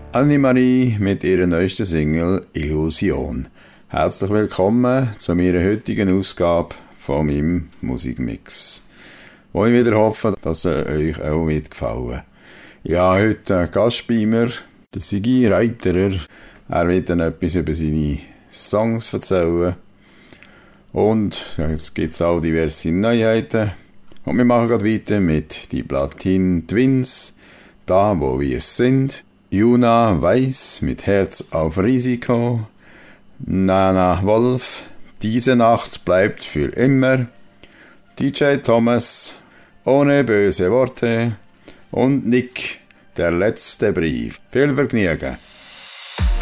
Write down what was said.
Annemarie mit ihrer neuesten Single «Illusion». Herzlich willkommen zu meiner heutigen Ausgabe von meinem Musikmix, wo ich wieder hoffe, dass er euch auch mitgefallen. Ja, heute ein Gast bei mir, der Sigi Reiterer. Er wird dann etwas über seine Songs erzählen. Und jetzt gibt es auch diverse Neuheiten. Und wir machen gerade weiter mit die Platin Twins, Da wo wir sind. Juna Weiss mit Herz auf Risiko. Nana Wolf, Diese Nacht bleibt für immer. DJ Thomas, Ohne böse Worte. Und Nick, Der letzte Brief. Viel Vergnügen.